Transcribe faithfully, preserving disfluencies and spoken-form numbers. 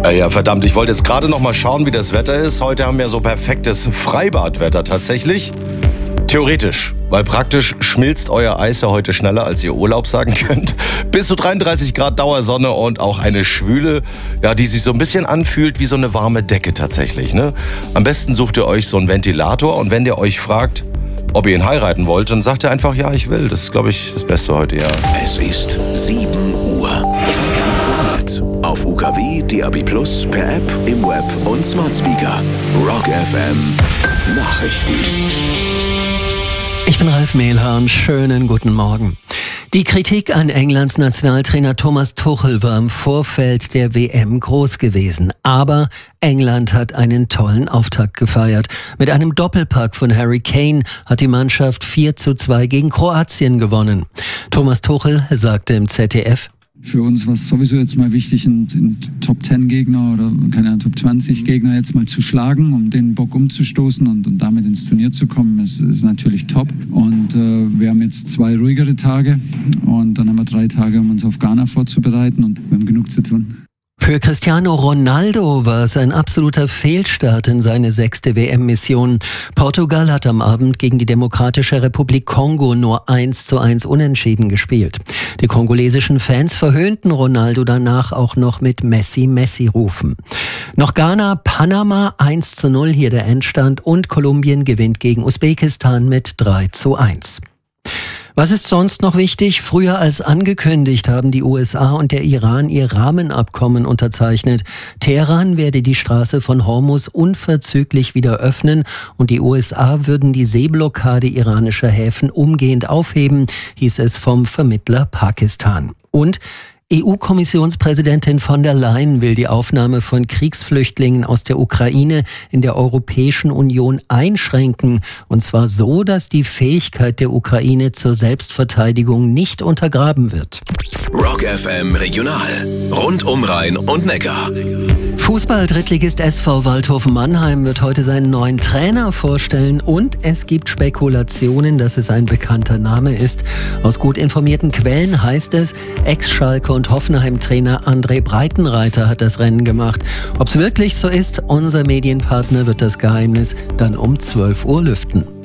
Ja, ja, verdammt, ich wollte jetzt gerade noch mal schauen, wie das Wetter ist. Heute haben wir so perfektes Freibadwetter tatsächlich. Theoretisch, weil praktisch schmilzt euer Eis ja heute schneller, als ihr Urlaub sagen könnt. Bis zu dreiunddreißig Grad Dauersonne und auch eine Schwüle, ja, die sich so ein bisschen anfühlt wie so eine warme Decke tatsächlich, ne? Am besten sucht ihr euch so einen Ventilator und wenn der euch fragt, ob ihr ihn heiraten wollt, dann sagt ihr einfach, ja, ich will. Das ist, glaube ich, das Beste heute, ja. Es ist sieben Uhr. Informiert auf U K W, D A B Plus, per App, im Web und Smart Speaker. Rock F M Nachrichten. Ich bin Ralf Mehlhahn, schönen guten Morgen. Die Kritik an Englands Nationaltrainer Thomas Tuchel war im Vorfeld der W M groß gewesen. Aber England hat einen tollen Auftakt gefeiert. Mit einem Doppelpack von Harry Kane hat die Mannschaft vier zu zwei gegen Kroatien gewonnen. Thomas Tuchel sagte im Z D F: Für uns war es sowieso jetzt mal wichtig, einen Top zehn Gegner oder keine Ahnung, Top zwanzig Gegner jetzt mal zu schlagen, um den Bock umzustoßen und, und damit ins Turnier zu kommen. Das ist natürlich top. Und äh, wir haben jetzt zwei ruhigere Tage und dann haben wir drei Tage, um uns auf Ghana vorzubereiten und wir haben genug zu tun. Für Cristiano Ronaldo war es ein absoluter Fehlstart in seine sechste W M-Mission. Portugal hat am Abend gegen die Demokratische Republik Kongo nur eins zu eins unentschieden gespielt. Die kongolesischen Fans verhöhnten Ronaldo danach auch noch mit Messi, Messi-Rufen. Noch Ghana, Panama eins zu null, hier der Endstand, und Kolumbien gewinnt gegen Usbekistan mit drei zu eins. Was ist sonst noch wichtig? Früher als angekündigt haben die U S A und der Iran ihr Rahmenabkommen unterzeichnet. Teheran werde die Straße von Hormuz unverzüglich wieder öffnen und die U S A würden die Seeblockade iranischer Häfen umgehend aufheben, hieß es vom Vermittler Pakistan. Und E U-Kommissionspräsidentin von der Leyen will die Aufnahme von Kriegsflüchtlingen aus der Ukraine in der Europäischen Union einschränken. Und zwar so, dass die Fähigkeit der Ukraine zur Selbstverteidigung nicht untergraben wird. Rock F M Regional. Rund um Rhein und Neckar. Fußball-Drittligist S V Waldhof Mannheim wird heute seinen neuen Trainer vorstellen und es gibt Spekulationen, dass es ein bekannter Name ist. Aus gut informierten Quellen heißt es, Ex-Schalke und Hoffenheim-Trainer André Breitenreiter hat das Rennen gemacht. Ob es wirklich so ist, unser Medienpartner wird das Geheimnis dann um zwölf Uhr lüften.